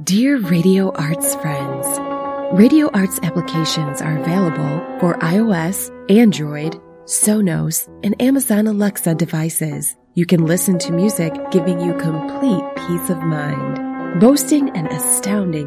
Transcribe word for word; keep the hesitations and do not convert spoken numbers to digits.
Dear Radio Arts friends, Radio Arts applications are available for iOS, Android, Sonos, and Amazon Alexa devices. You can listen to music giving you complete peace of mind. Boasting an astounding